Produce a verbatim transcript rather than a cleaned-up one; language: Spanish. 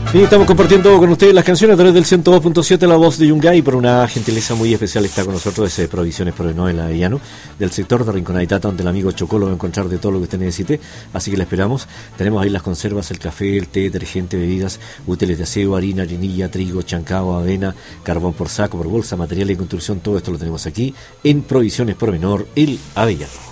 Y estamos compartiendo con ustedes las canciones a través del ciento dos punto siete, La Voz de Yungay. Por una gentileza muy especial está con nosotros ese Provisiones Provenoela Avellano, del sector de Rinconaditata, donde el amigo Chocolo va a encontrar de todo lo que usted necesite, así que le esperamos. Tenemos ahí las conservas, el café, el té, detergente, bebidas, útiles de aseo, harina, harinilla, trigo, chancao, avena, carbón por saco, por bolsa, material de construcción, todo esto lo tenemos aquí en Provisiones Provenor, el Avellano.